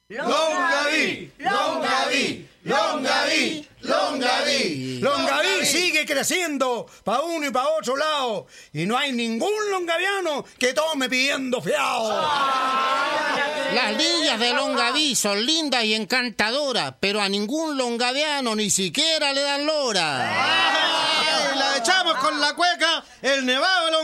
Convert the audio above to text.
Longaví, Longaví, Longaví, Longaví. Longaví sigue creciendo pa' uno y pa' otro lado. Y no hay ningún longaviano que tome pidiendo fiado. Las villas de Longaví son lindas y encantadoras, pero a ningún longaviano ni siquiera le dan lora. La echamos con la cueca, el nevado de